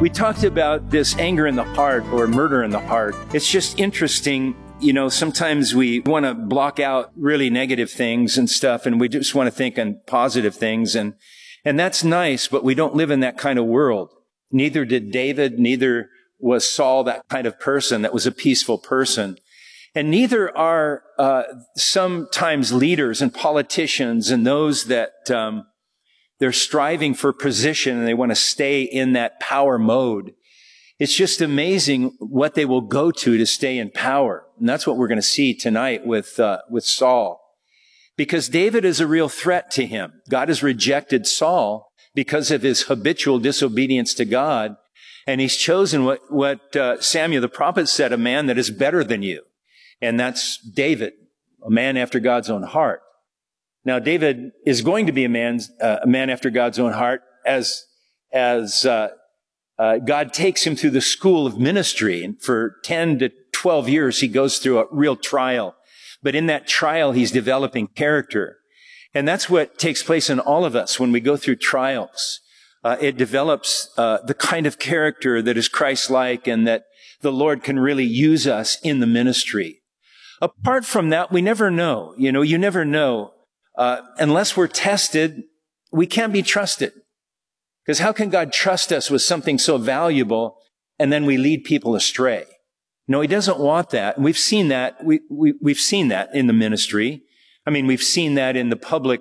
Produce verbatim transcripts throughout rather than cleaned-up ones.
We talked about this anger in the heart or murder in the heart. It's just interesting. You know, sometimes we want to block out really negative things and stuff, and we just want to think on positive things. And, and that's nice, but we don't live in that kind of world. Neither did David, neither was Saul that kind of person that was a peaceful person. And neither are uh, sometimes leaders and politicians and those that um, they're striving for position and they want to stay in that power mode. It's just amazing what they will go to to stay in power. And that's what we're going to see tonight with uh, with Saul. Because David is a real threat to him. God has rejected Saul because of his habitual disobedience to God. And he's chosen what, what uh, Samuel the prophet said, a man that is better than you. And that's David, a man after God's own heart. Now, David is going to be a man, uh, a man after God's own heart as, as, uh, uh, God takes him through the school of ministry. And for ten to twelve years, he goes through a real trial. But in that trial, he's developing character. And that's what takes place in all of us when we go through trials. Uh, it develops, uh, the kind of character that is Christ-like and that the Lord can really use us in the ministry. Apart from that, we never know. You know, you never know. Uh, unless we're tested, we can't be trusted. Because how can God trust us with something so valuable and then we lead people astray? No, he doesn't want that. And we've seen that. We, we, we've seen that in the ministry. I mean, we've seen that in the public,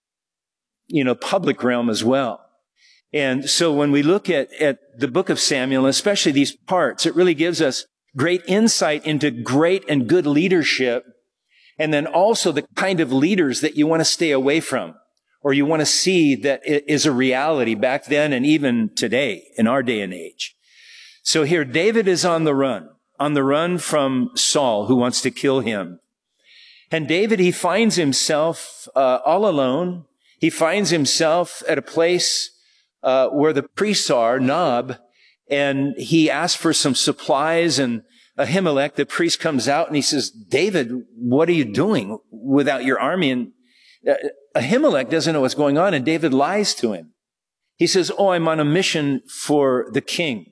you know, public realm as well. And so when we look at, at the book of Samuel, especially these parts, it really gives us great insight into great and good leadership. And then also the kind of leaders that you want to stay away from, or you want to see that it is a reality back then and even today in our day and age. So here, David is on the run, on the run from Saul, who wants to kill him. And David, he finds himself uh, all alone. He finds himself at a place uh, where the priests are, Nob, and he asks for some supplies, and Ahimelech, the priest, comes out and he says, David, what are you doing without your army? And uh, Ahimelech doesn't know what's going on, and David lies to him. He says, oh, I'm on a mission for the king.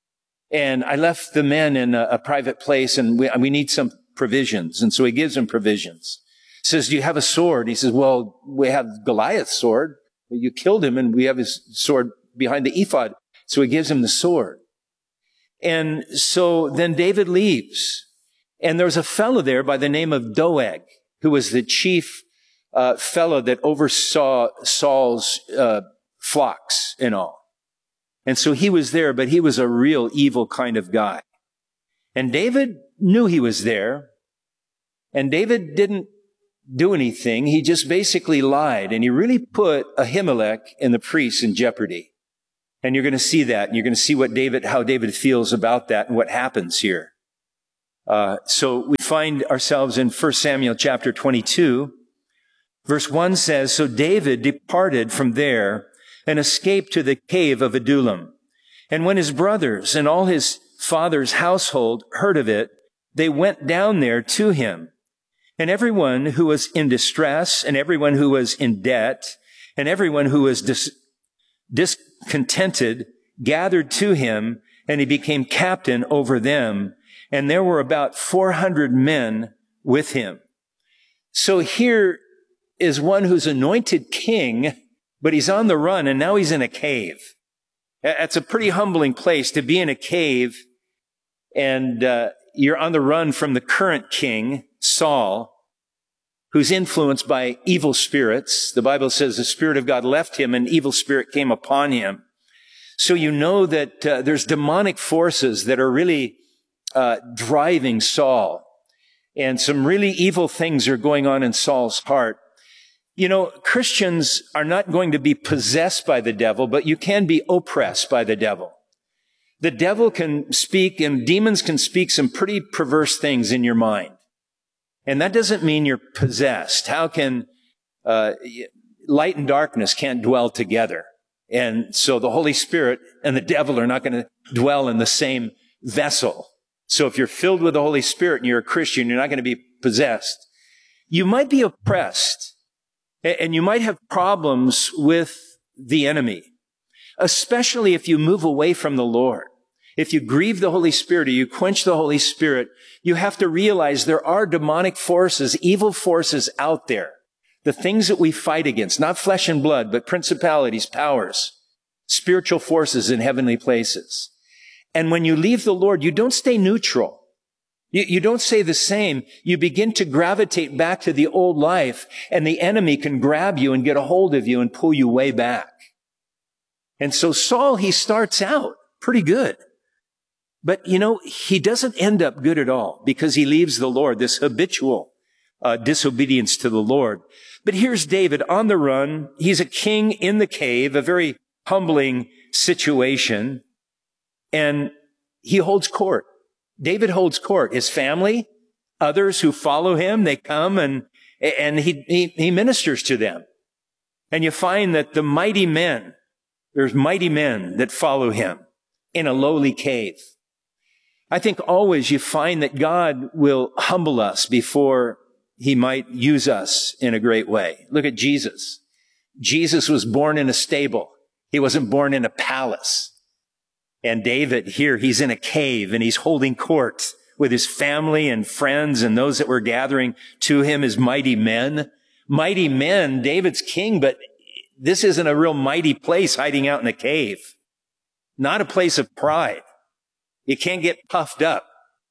And I left the men in a, a private place, and we, we need some provisions. And so he gives him provisions. He says, do you have a sword? He says, well, we have Goliath's sword. You killed him, and we have his sword behind the ephod. So he gives him the sword. And so then David leaves. And there's a fellow there by the name of Doeg, who was the chief uh, fellow that oversaw Saul's uh, flocks and all. And so he was there, but he was a real evil kind of guy. And David knew he was there. And David didn't do anything. He just basically lied. And he really put Ahimelech and the priests in jeopardy. And you're going to see that. And you're going to see what David, how David feels about that and what happens here. Uh, so we find ourselves in First Samuel chapter twenty-two. Verse one says, so David departed from there and escaped to the cave of Adullam. And when his brothers and all his father's household heard of it, they went down there to him. And everyone who was in distress, and everyone who was in debt, and everyone who was dis- discontented gathered to him, and he became captain over them. And there were about four hundred men with him. So here is one who's anointed king, but he's on the run, and now he's in a cave. That's a pretty humbling place to be in a cave, and uh, you're on the run from the current king, Saul, who's influenced by evil spirits. The Bible says the Spirit of God left him, and evil spirit came upon him. So you know that uh, there's demonic forces that are really uh, driving Saul, and some really evil things are going on in Saul's heart. You know, Christians are not going to be possessed by the devil, but you can be oppressed by the devil. The devil can speak, and demons can speak some pretty perverse things in your mind. And that doesn't mean you're possessed. How can uh, light and darkness can't dwell together? And so the Holy Spirit and the devil are not going to dwell in the same vessel. So if you're filled with the Holy Spirit and you're a Christian, you're not going to be possessed. You might be oppressed, and you might have problems with the enemy. especially if you move away from the Lord. If you grieve the Holy Spirit or you quench the Holy Spirit, you have to realize there are demonic forces, evil forces out there. The things that we fight against, not flesh and blood, but principalities, powers, spiritual forces in heavenly places. And when you leave the Lord, you don't stay neutral. You, you don't stay the same. You begin to gravitate back to the old life, and the enemy can grab you and get a hold of you and pull you way back. And so Saul, he starts out pretty good. But, you know, he doesn't end up good at all because he leaves the Lord, this habitual uh, disobedience to the Lord. But here's David on the run. He's a king in the cave, a very humbling situation. And he holds court. David holds court. His family, others who follow him, they come and, and he, he, he ministers to them. And you find that the mighty men, there's mighty men that follow him in a lowly cave. I think always you find that God will humble us before he might use us in a great way. Look at Jesus. Jesus was born in a stable. He wasn't born in a palace. And David here, he's in a cave and he's holding court with his family and friends and those that were gathering to him as mighty men. Mighty men, David's king, but this isn't a real mighty place hiding out in a cave. Not a place of pride. You can't get puffed up.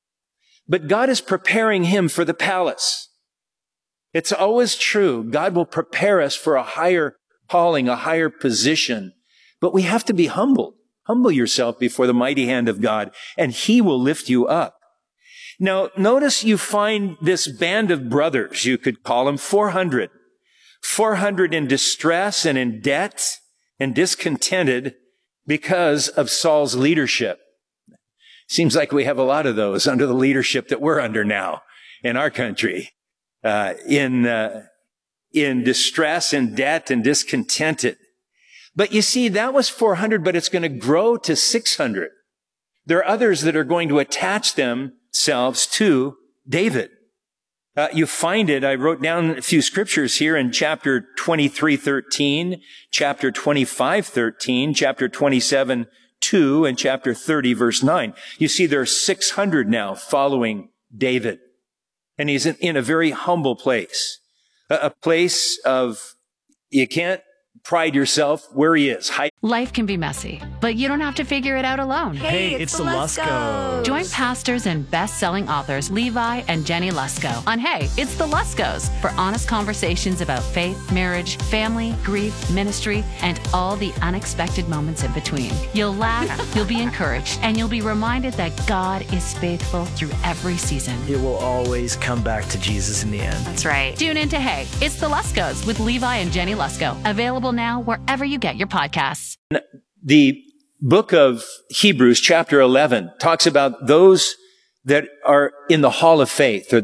But God is preparing him for the palace. It's always true. God will prepare us for a higher calling, a higher position. But we have to be humbled. Humble yourself before the mighty hand of God, and he will lift you up. Now, notice you find this band of brothers, you could call them four hundred. four hundred in distress and in debt and discontented because of Saul's leadership. Seems like we have a lot of those under the leadership that we're under now in our country, uh, in, uh, in distress and debt and discontented. But you see, that was four hundred, but it's going to grow to six hundred. There are others that are going to attach themselves to David. Uh, you find it, I wrote down a few scriptures here in chapter twenty-three thirteen, chapter twenty-five thirteen, chapter twenty-seven two, and chapter thirty verse nine. You see there are six hundred now following David. And he's in, in a very humble place. A, a place of, you can't pride yourself where he is. High- Life can be messy, but you don't have to figure it out alone. Hey, it's, it's the Luskos. Join pastors and best-selling authors Levi and Jenny Lusko on Hey, It's the Luskos for honest conversations about faith, marriage, family, grief, ministry, and all the unexpected moments in between. You'll laugh, you'll be encouraged, and you'll be reminded that God is faithful through every season. It will always come back to Jesus in the end. That's right. Tune in to Hey, It's the Luskos with Levi and Jenny Lusko. Available now wherever you get your podcasts. The book of Hebrews, chapter eleven, talks about those that are in the hall of faith, or